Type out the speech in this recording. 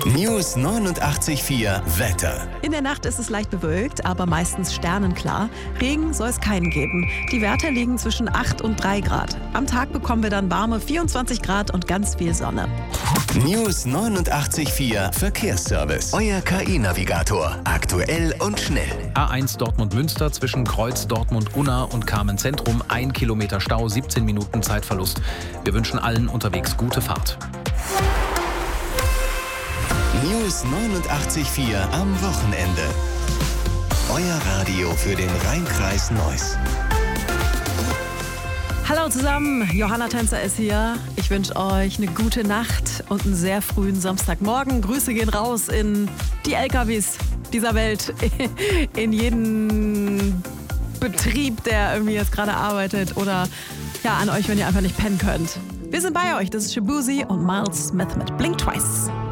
News 89,4 Wetter. In der Nacht ist es leicht bewölkt, aber meistens sternenklar. Regen soll es keinen geben. Die Werte liegen zwischen 8 und 3 Grad. Am Tag bekommen wir dann warme 24 Grad und ganz viel Sonne. News 89,4 Verkehrsservice. Euer KI-Navigator. Aktuell und schnell. A1 Dortmund-Münster zwischen Kreuz Dortmund-Unna und Carmen-Zentrum. 1 Kilometer Stau, 17 Minuten Zeitverlust. Wir wünschen allen unterwegs gute Fahrt. News 89,4 am Wochenende. Euer Radio für den Rhein-Kreis Neuss. Hallo zusammen, Johanna Tänzer ist hier. Ich wünsche euch eine gute Nacht und einen sehr frühen Samstagmorgen. Grüße gehen raus in die LKWs dieser Welt, in jeden Betrieb, der irgendwie jetzt gerade arbeitet, oder ja, an euch, wenn ihr einfach nicht pennen könnt. Wir sind bei euch, das ist Shabuzi und Miles Smith mit Blink Twice.